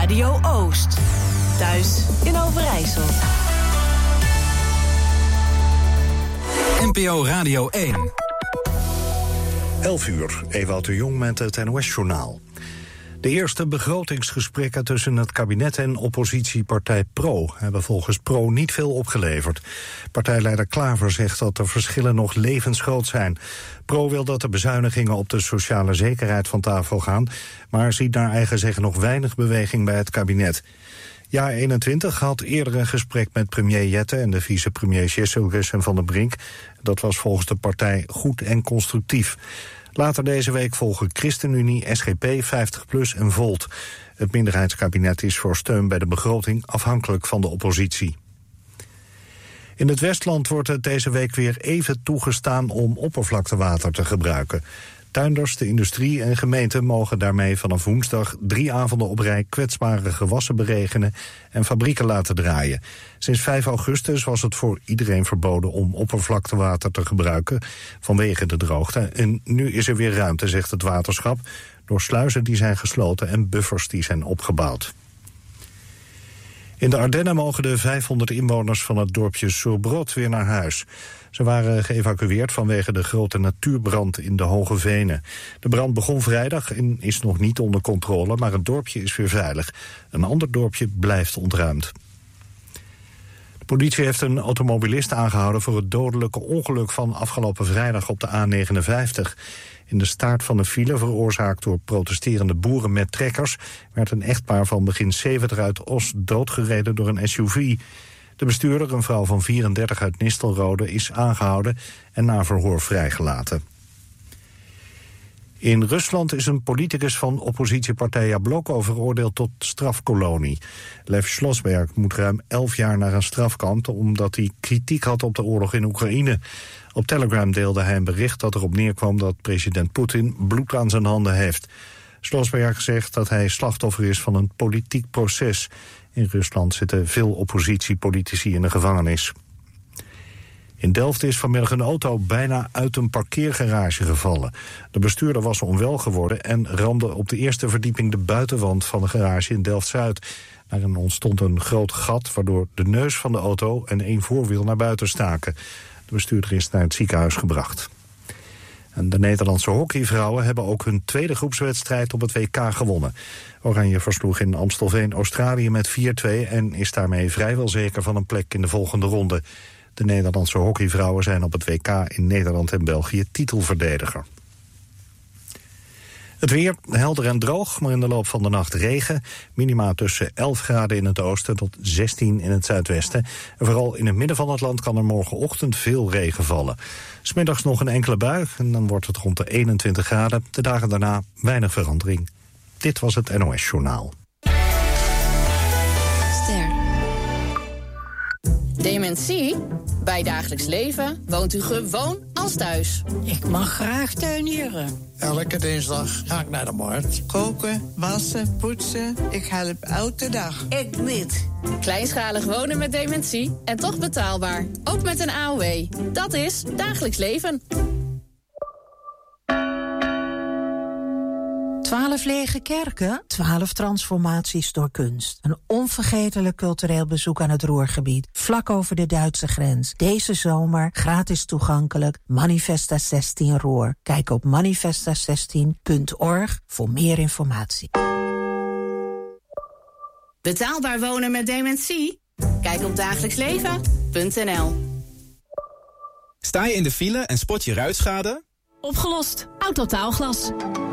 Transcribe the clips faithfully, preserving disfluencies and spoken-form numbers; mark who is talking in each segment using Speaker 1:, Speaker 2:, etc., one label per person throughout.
Speaker 1: Radio Oost. Thuis in Overijssel.
Speaker 2: N P O Radio één.
Speaker 3: elf uur, Ewout de Jong met het N O S-journaal. De eerste begrotingsgesprekken tussen het kabinet en oppositiepartij PRO hebben volgens PRO niet veel opgeleverd. Partijleider Klaver zegt dat de verschillen nog levensgroot zijn. PRO wil dat de bezuinigingen op de sociale zekerheid van tafel gaan, maar ziet naar eigen zeggen nog weinig beweging bij het kabinet. Ja eenentwintig had eerder een gesprek met premier Jette en de vicepremiers Jesselgus en Van der Brink. Dat was volgens de partij goed en constructief. Later deze week volgen ChristenUnie, S G P, vijftig plus en Volt. Het minderheidskabinet is voor steun bij de begroting afhankelijk van de oppositie. In het Westland wordt het deze week weer even toegestaan om oppervlaktewater te gebruiken. Tuinders, de industrie en gemeenten mogen daarmee vanaf woensdag drie avonden op rij kwetsbare gewassen beregenen en fabrieken laten draaien. Sinds vijf augustus was het voor iedereen verboden om oppervlaktewater te gebruiken vanwege de droogte. En nu is er weer ruimte, zegt het waterschap, door sluizen die zijn gesloten en buffers die zijn opgebouwd. In de Ardennen mogen de vijfhonderd inwoners van het dorpje Surbrot weer naar huis. Ze waren geëvacueerd vanwege de grote natuurbrand in de Hoge Venen. De brand begon vrijdag en is nog niet onder controle, maar het dorpje is weer veilig. Een ander dorpje blijft ontruimd. De politie heeft een automobilist aangehouden voor het dodelijke ongeluk van afgelopen vrijdag op de A negenenvijftig. In de staart van de file, veroorzaakt door protesterende boeren met trekkers, werd een echtpaar van begin zeventig uit Os doodgereden door een S U V. De bestuurder, een vrouw van vierendertig uit Nistelrode, is aangehouden en na verhoor vrijgelaten. In Rusland is een politicus van oppositiepartij Jabloko veroordeeld tot strafkolonie. Lev Slosberg moet ruim elf jaar naar een strafkamp omdat hij kritiek had op de oorlog in Oekraïne. Op Telegram deelde hij een bericht dat erop neerkwam dat president Poetin bloed aan zijn handen heeft. Slosberg zegt dat hij slachtoffer is van een politiek proces. In Rusland zitten veel oppositiepolitici in de gevangenis. In Delft is vanmiddag een auto bijna uit een parkeergarage gevallen. De bestuurder was onwel geworden en ramde op de eerste verdieping de buitenwand van de garage in Delft-Zuid. Daarin ontstond een groot gat waardoor de neus van de auto en één voorwiel naar buiten staken. De bestuurder is naar het ziekenhuis gebracht. En de Nederlandse hockeyvrouwen hebben ook hun tweede groepswedstrijd op het W K gewonnen. Oranje versloeg in Amstelveen Australië met vier twee en is daarmee vrijwel zeker van een plek in de volgende ronde. De Nederlandse hockeyvrouwen zijn op het W K in Nederland en België titelverdediger. Het weer helder en droog, maar in de loop van de nacht regen. Minima tussen elf graden in het oosten tot zestien in het zuidwesten. En vooral in het midden van het land kan er morgenochtend veel regen vallen. 'S Middags nog een enkele bui en dan wordt het rond de eenentwintig graden. De dagen daarna weinig verandering. Dit was het N O S-journaal.
Speaker 4: Ster. Dementie? Bij Dagelijks Leven woont u gewoon als thuis.
Speaker 5: Ik mag graag tuinieren.
Speaker 6: Elke dinsdag ga ik naar de markt.
Speaker 7: Koken, wassen, poetsen. Ik help elke dag.
Speaker 5: Ik niet.
Speaker 4: Kleinschalig wonen met dementie en toch betaalbaar. Ook met een A O W. Dat is Dagelijks Leven.
Speaker 8: Twaalf lege kerken, twaalf transformaties door kunst. Een onvergetelijk cultureel bezoek aan het Ruhrgebied, vlak over de Duitse grens. Deze zomer gratis toegankelijk, Manifesta zestien Ruhr. Kijk op manifesta zestien punt org voor meer informatie.
Speaker 4: Betaalbaar wonen met dementie? Kijk op dagelijksleven punt n l.
Speaker 2: Sta je in de file en spot je ruitschade?
Speaker 1: Opgelost. Autotaalglas.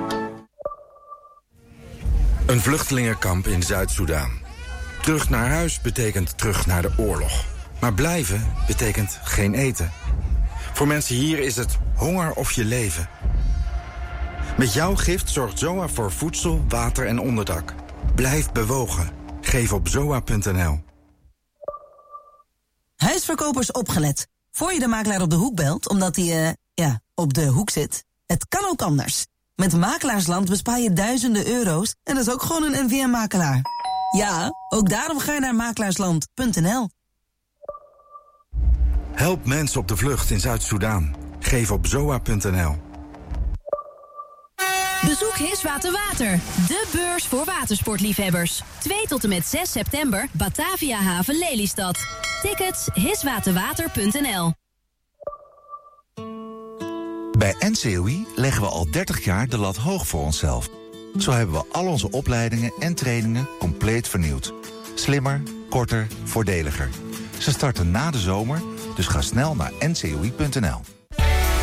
Speaker 9: Een vluchtelingenkamp in Zuid-Soedan. Terug naar huis betekent terug naar de oorlog. Maar blijven betekent geen eten. Voor mensen hier is het honger of je leven. Met jouw gift zorgt Z O A voor voedsel, water en onderdak. Blijf bewogen. Geef op zoa punt n l.
Speaker 10: Huisverkopers opgelet. Voor je de makelaar op de hoek belt, omdat hij, uh, ja, op de hoek zit. Het kan ook anders. Met Makelaarsland bespaar je duizenden euro's en dat is ook gewoon een N V M-makelaar. Ja, ook daarom ga je naar makelaarsland punt n l.
Speaker 9: Help mensen op de vlucht in Zuid-Soedan. Geef op zoa punt n l.
Speaker 11: Bezoek Hiswaterwater, de beurs voor watersportliefhebbers. twee tot en met zes september, Batavia Haven Lelystad. Tickets hiswaterwater punt n l.
Speaker 12: Bij N C O I leggen we al dertig jaar de lat hoog voor onszelf. Zo hebben we al onze opleidingen en trainingen compleet vernieuwd. Slimmer, korter, voordeliger. Ze starten na de zomer, dus ga snel naar n c o i punt n l.